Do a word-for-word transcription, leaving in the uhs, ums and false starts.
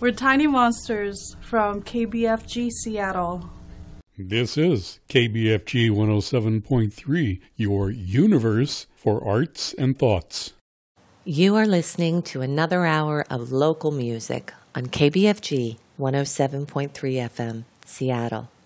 We're Tiny Monsters from K B F G Seattle. This is K B F G one oh seven point three, your universe for arts and thoughts. You are listening to another hour of local music on K B F G one oh seven point three F M, Seattle.